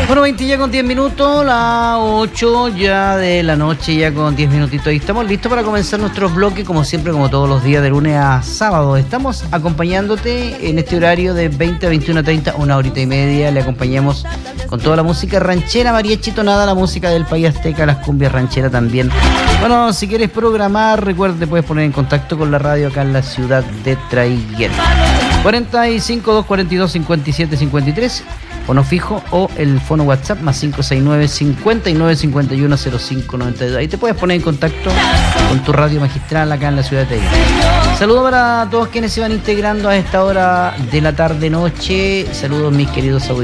Bueno, 20 ya con 10 minutos, las 8 ya de la noche, ya con 10 minutitos. Y estamos listos para comenzar nuestro bloque, como siempre, como todos los días, de lunes a sábado. Estamos acompañándote en este horario de 20 a 21:30, una horita y media. Le acompañamos con toda la música ranchera, mariachi, tonada, la música del país azteca, las cumbias rancheras también. Bueno, si quieres programar, recuerda, te puedes poner en contacto con la radio acá en la ciudad de Traiguén. 45 242 57 53, fono fijo, o el fono WhatsApp más 569 59 51 05 92. Ahí te puedes poner en contacto con tu radio magistral acá en la ciudad de Traiguén. Saludos para todos quienes se van integrando a esta hora de la tarde-noche. Saludos, mis queridos auditores.